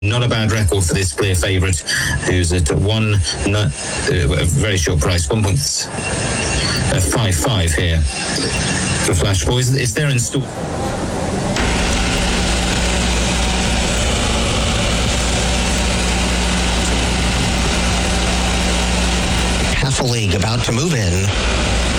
Not a bad record for this clear favourite, who's at a very short price, 1.55 here for Flash Boys. It's there in store. Half a league about to move in.